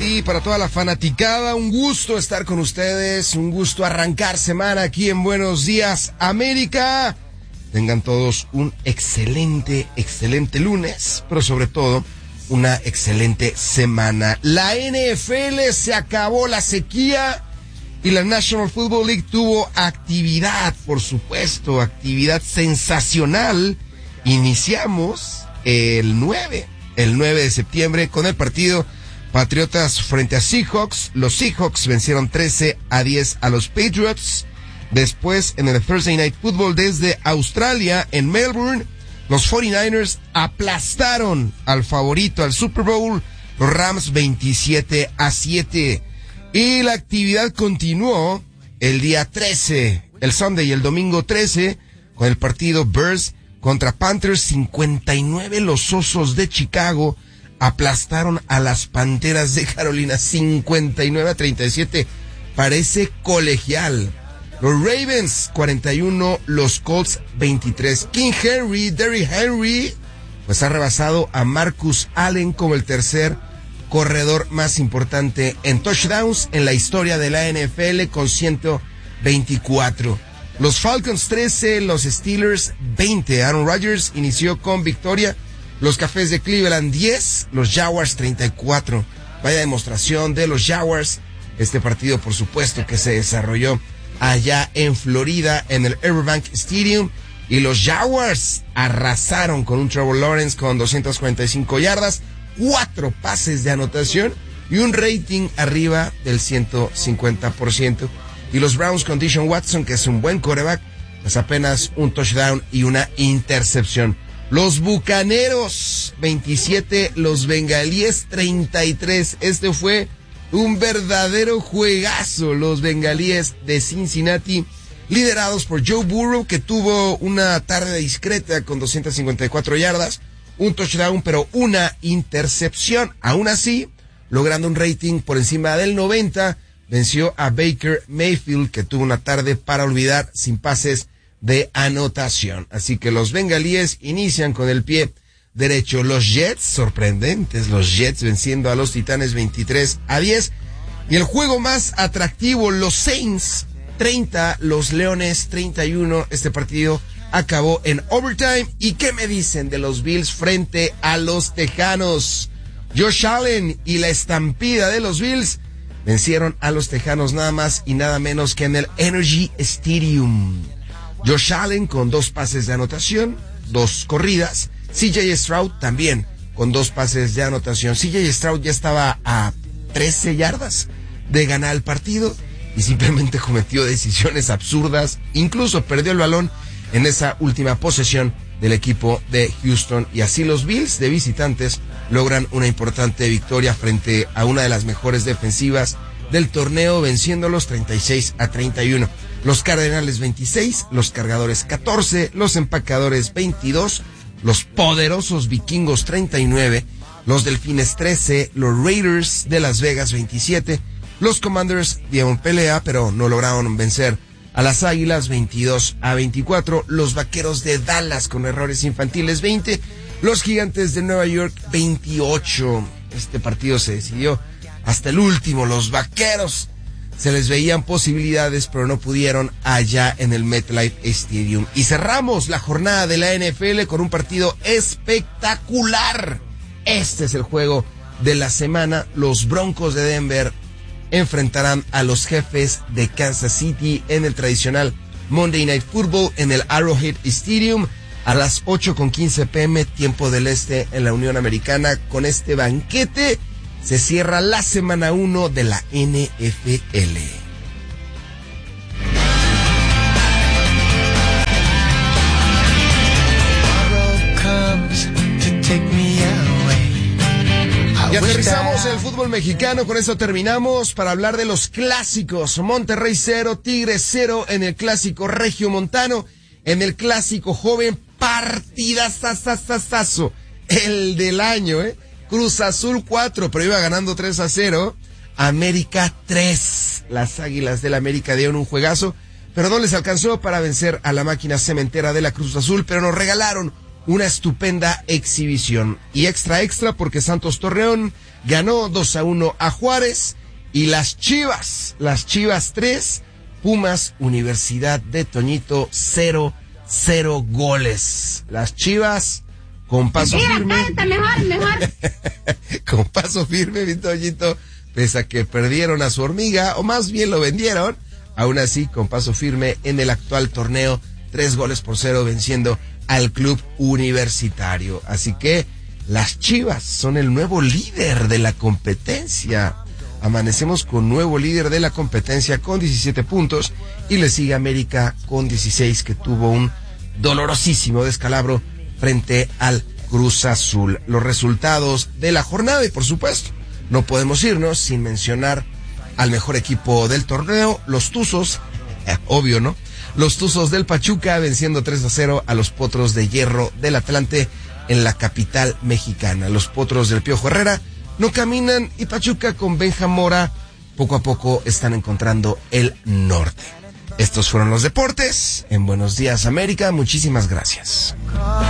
ti, para toda la fanaticada, un gusto estar con ustedes, un gusto arrancar semana aquí en Buenos Días América. Tengan todos un excelente lunes, pero sobre todo una excelente semana. La NFL se acabó la sequía y la National Football League tuvo actividad, por supuesto, actividad sensacional. Iniciamos el 9 de septiembre con el partido Patriotas frente a Seahawks. Los Seahawks vencieron 13-10 a los Patriots. Después, en el Thursday Night Football desde Australia, en Melbourne, los 49ers aplastaron al favorito al Super Bowl, los Rams 27-7. Y la actividad continuó el día 13, el Sunday y el domingo 13, con el partido Bears contra Panthers. 59 los Osos de Chicago aplastaron a las Panteras de Carolina 59-37. Parece colegial. Los Ravens 41, los Colts 23. Derrick Henry, pues ha rebasado a Marcus Allen como el tercer corredor más importante en touchdowns en la historia de la NFL con 124. Los Falcons 13, los Steelers 20. Aaron Rodgers inició con victoria. Los Cafés de Cleveland 10, los Jaguars 34. Vaya demostración de los Jaguars. Este partido, por supuesto, que se desarrolló allá en Florida, en el Everbank Stadium. Y los Jaguars arrasaron con un Trevor Lawrence con 245 yardas, 4 pases de anotación y un rating arriba del 150%. Y los Browns con Deshaun Watson, que es un buen quarterback, pues apenas un touchdown y una intercepción. Los Bucaneros 27, los Bengalíes 33. Este fue un verdadero juegazo. Los Bengalíes de Cincinnati, liderados por Joe Burrow, que tuvo una tarde discreta con 254 yardas, un touchdown, pero una intercepción. Aún así, logrando un rating por encima del 90, venció a Baker Mayfield, que tuvo una tarde para olvidar sin pases de anotación. Así que los Bengalíes inician con el pie derecho. Los Jets, sorprendentes, los Jets venciendo a los Titanes 23-10. Y el juego más atractivo, los Saints 30, los Leones 31. Este partido acabó en overtime. ¿Y qué me dicen de los Bills frente a los Tejanos? Josh Allen y la estampida de los Bills vencieron a los Tejanos nada más y nada menos que en el Energy Stadium. Josh Allen con 2 pases de anotación, 2 corridas. CJ Stroud también con 2 pases de anotación. CJ Stroud ya estaba a 13 yardas de ganar el partido y simplemente cometió decisiones absurdas. Incluso perdió el balón en esa última posesión del equipo de Houston. Y así los Bills de visitantes logran una importante victoria frente a una de las mejores defensivas del torneo, venciéndolos 36-31. Los Cardenales 26, los Cargadores 14, los Empacadores 22, los poderosos Vikingos 39, los Delfines 13, los Raiders de Las Vegas 27, los Commanders dieron pelea pero no lograron vencer a las Águilas 22-24, los Vaqueros de Dallas con errores infantiles 20, los Gigantes de Nueva York 28. Este partido se decidió hasta el último. Los Vaqueros se les veían posibilidades, pero no pudieron allá en el MetLife Stadium. Y cerramos la jornada de la NFL con un partido espectacular. Este es el juego de la semana. Los Broncos de Denver enfrentarán a los Jefes de Kansas City en el tradicional Monday Night Football en el Arrowhead Stadium a las 8:15 p.m. tiempo del este en la Unión Americana. Con este banquete se cierra la semana 1 de la NFL. Y aterrizamos el fútbol mexicano, con eso terminamos para hablar de los clásicos. Monterrey 0, Tigres 0 en el clásico regiomontano, en el clásico joven, partidazazazazo, el del año, Cruz Azul 4, pero iba ganando 3-0. América 3. Las Águilas del América dieron un juegazo, pero no les alcanzó para vencer a la máquina cementera de la Cruz Azul, pero nos regalaron una estupenda exhibición. Y extra porque Santos Torreón ganó 2-1 a Juárez. Y las Chivas 3, Pumas Universidad de Toñito 0 goles. Las Chivas con paso firme. Mejor. Con paso firme, mi Toñito, pese a que perdieron a su hormiga, o más bien lo vendieron, aún así con paso firme en el actual torneo, 3-0 venciendo al club universitario. Así que las Chivas son el nuevo líder de la competencia. Amanecemos con nuevo líder de la competencia con 17 puntos y le sigue América con 16, que tuvo un dolorosísimo descalabro frente al Cruz Azul. Los resultados de la jornada, y por supuesto no podemos irnos sin mencionar al mejor equipo del torneo, los Tuzos, obvio, ¿no? Los Tuzos del Pachuca venciendo 3-0 a los Potros de Hierro del Atlante en la capital mexicana. Los Potros del Piojo Herrera no caminan y Pachuca con Benja Mora poco a poco están encontrando el norte. Estos fueron los deportes en Buenos Días América. Muchísimas gracias.